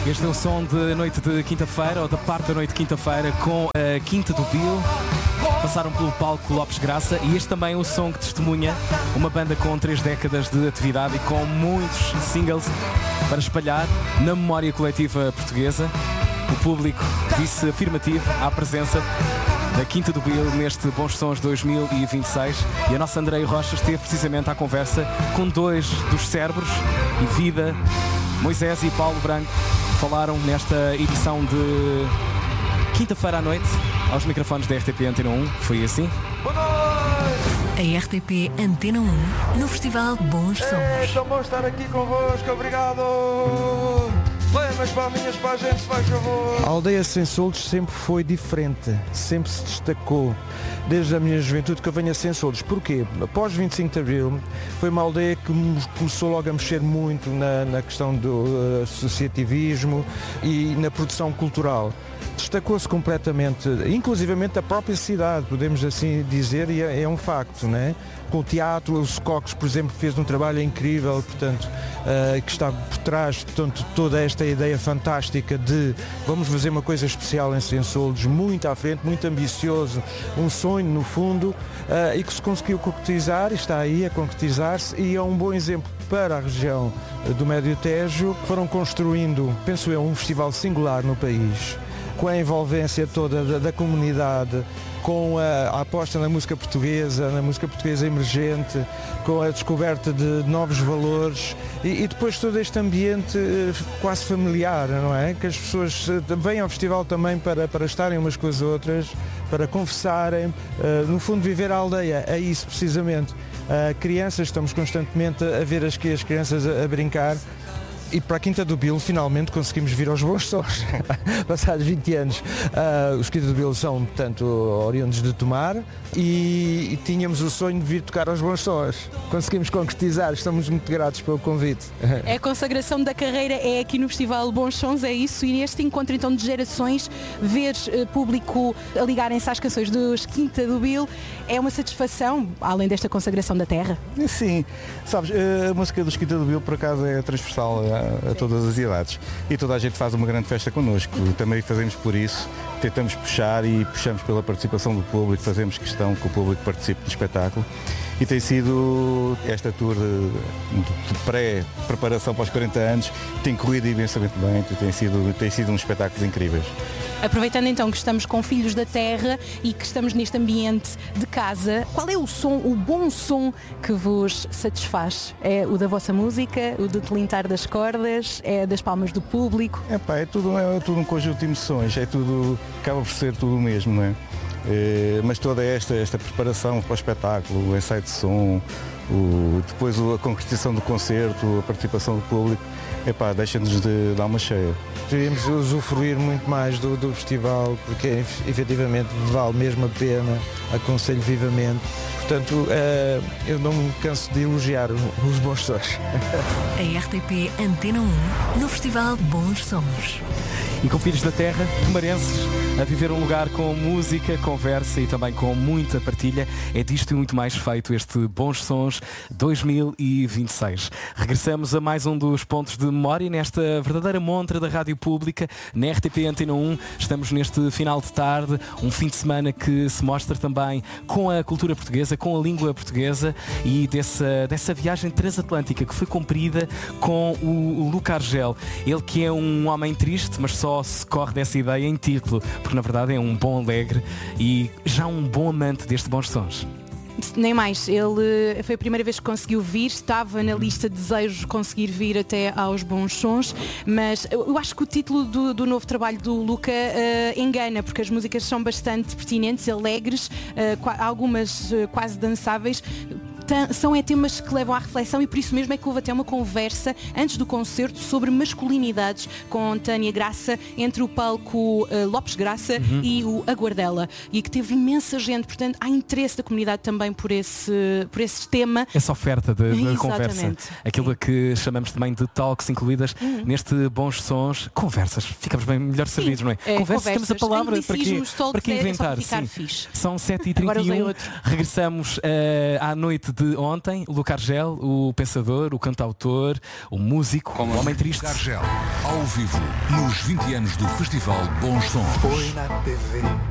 Este é o som de noite de quinta-feira, ou da parte da noite de quinta-feira, com a Quinta do Bill. Passaram pelo palco Lopes Graça e este também é o som que testemunha uma banda com 3 décadas de atividade e com muitos singles para espalhar na memória coletiva portuguesa. O público disse afirmativo à presença da Quinta do Bill neste Bons Sons 2026 e a nossa Andreia Rocha esteve precisamente à conversa com 2 dos cérebros e vida, Moisés e Paulo Branco, falaram nesta edição de quinta-feira à noite aos microfones da RTP Antena 1. Foi assim? A RTP Antena 1 no Festival Bons Sons. É tão bom estar aqui convosco, obrigado! Lemas para a gente, se faz favor! A aldeia Sem Soldos sempre foi diferente, sempre se destacou. Desde a minha juventude que eu venho a Sem Soldos. Porquê? Após 25 de Abril, foi uma aldeia que começou logo a mexer muito na questão do associativismo e na produção cultural. Destacou-se completamente, inclusivamente a própria cidade, podemos assim dizer, e é um facto, não é? Com o teatro, o Secocos, por exemplo, fez um trabalho incrível, portanto, que está por trás de toda esta ideia fantástica de vamos fazer uma coisa especial em Sem Soldos, muito à frente, muito ambicioso, um sonho no fundo, e que se conseguiu concretizar, e está aí a concretizar-se, e é um bom exemplo para a região do Médio Tejo, que foram construindo, penso eu, um festival singular no país, com a envolvência toda da comunidade, com a aposta na música portuguesa emergente, com a descoberta de novos valores e depois todo este ambiente quase familiar, não é? Que as pessoas vêm ao festival também para estarem umas com as outras, para conversarem, no fundo viver a aldeia, é isso precisamente. Crianças, estamos constantemente a ver as crianças a brincar. E para a Quinta do Bill finalmente conseguimos vir aos Bons Sons, passados 20 anos. Os Quinta do Bill são, portanto, oriundos de Tomar e tínhamos o sonho de vir tocar aos Bons Sons. Conseguimos concretizar, estamos muito gratos pelo convite. A consagração da carreira é aqui no Festival Bons Sons, é isso, e neste encontro então de gerações, ver público a ligarem-se às canções dos Quinta do Bill é uma satisfação, além desta consagração da terra? Sim, sabes, a música dos Quinta do Bill por acaso é transversal a todas as idades e toda a gente faz uma grande festa connosco, também fazemos por isso, tentamos puxar e puxamos pela participação do público, fazemos questão que o público participe do espetáculo e tem sido esta tour de pré-preparação para os 40 anos, tem corrido imensamente bem, tem sido uns espetáculos incríveis. Aproveitando então que estamos com Filhos da Terra e que estamos neste ambiente de casa, qual é o som, o bom som que vos satisfaz? É o da vossa música, o do tilintar das cordas, é das palmas do público? É tudo um conjunto de emoções, acaba por ser tudo o mesmo, não é? Mas toda esta preparação para o espetáculo, o ensaio de som, depois a concretização do concerto, a participação do público, deixa-nos de dar uma cheia. Deveríamos usufruir muito mais do festival, porque efetivamente vale mesmo a pena, aconselho vivamente. Portanto, eu não me canso de elogiar os Bons Sons. A RTP Antena 1 no Festival Bons Sons. E com Filhos da Terra, tomarenses, a viver um lugar com música, conversa e também com muita partilha. É disto e muito mais feito este Bons Sons 2026. Regressamos a mais um dos pontos de memória nesta verdadeira montra da Rádio Pública, na RTP Antena 1. Estamos neste final de tarde, um fim de semana que se mostra também com a cultura portuguesa, com a língua portuguesa e dessa viagem transatlântica que foi cumprida com o Luca Argel. Ele que é um homem triste, mas só se corre dessa ideia em título, porque na verdade é um bom alegre e já um bom amante destes Bons Sons. Nem mais, ele foi a primeira vez que conseguiu vir, estava na lista de desejos conseguir vir até aos Bons Sons, mas eu acho que o título do novo trabalho do Luca engana, porque as músicas são bastante pertinentes, alegres, algumas quase dançáveis. São temas que levam à reflexão e por isso mesmo é que houve até uma conversa antes do concerto sobre masculinidades com Tânia Graça entre o palco Lopes Graça e o Aguardela, e que teve imensa gente, portanto há interesse da comunidade também por esse tema. Essa oferta de conversa, aquilo a que chamamos também de talks incluídas neste Bons Sons, conversas, ficamos bem melhor servidos, não é? Conversas, temos a palavra para que inventar. Sim. São 7h31, regressamos à noite de de ontem, Luca Argel, o pensador, o cantautor, o músico, o homem triste. Luca Argel, ao vivo, nos 20 anos do Festival Bons Sons. Foi na TV.